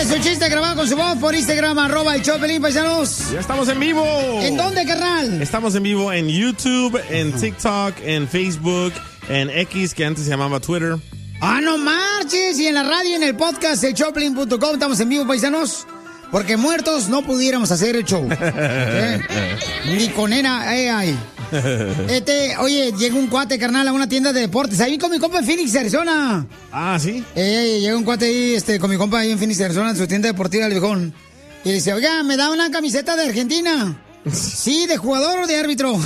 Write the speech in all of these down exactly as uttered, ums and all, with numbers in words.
Mande su chiste grabado con su voz por Instagram, arroba el show de Piolín, paisanos. Ya estamos en vivo. ¿En dónde, carnal? Estamos en vivo en YouTube, en TikTok, en Facebook, en X, que antes se llamaba Twitter. Ah, no marches. Y en la radio, en el podcast, el showplin punto com, estamos en vivo, paisanos. Porque muertos no pudiéramos hacer el show. ¿Eh? Ni con era A I. Este, oye, llega un cuate, carnal, a una tienda de deportes. Ahí con mi compa en Phoenix, Arizona. Ah, ¿sí? Eh, llega un cuate ahí, este, con mi compa ahí en Phoenix, Arizona, en su tienda deportiva, el viejón. Y dice, oiga, ¿me da una camiseta de Argentina? Sí, ¿de jugador o de árbitro?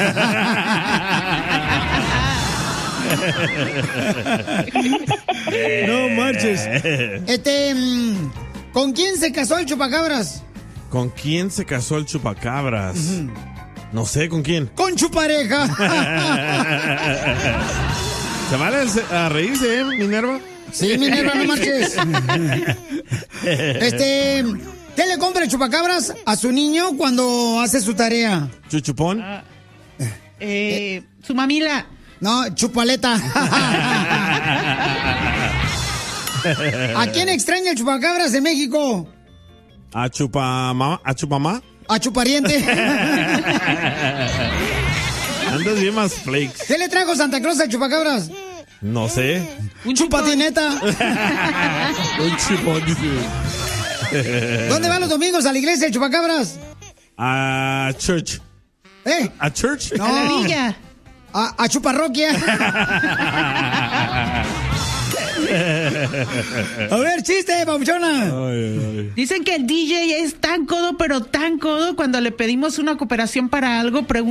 No marches. Este, ¿con quién se casó el chupacabras? ¿Con quién se casó el chupacabras? Uh-huh. No sé, ¿con quién? ¡Con chupareja! ¿Se vale a reírse, eh, Minerva? Sí, Minerva, no marches. Este, ¿qué le compra el chupacabras a su niño cuando hace su tarea? ¿Chuchupón? Uh, eh, su mamila. No, chupaleta. ¿A quién extraña el chupacabras de México? ¿A chupamá? ¿A chupamá? A chupariente. Andas bien más flakes. ¿Qué le trajo Santa Claus al chupacabras? No sé. Un chupatineta. Un chupón. ¿Dónde van los domingos a la iglesia el chupacabras? A church. ¿Eh? ¿A church? No. A la villa. A, a chuparroquia. A ver, chiste, papuchona. Ay, ay. Dicen que el D J es tan codo, pero tan codo, cuando le pedimos una cooperación para algo, pregunta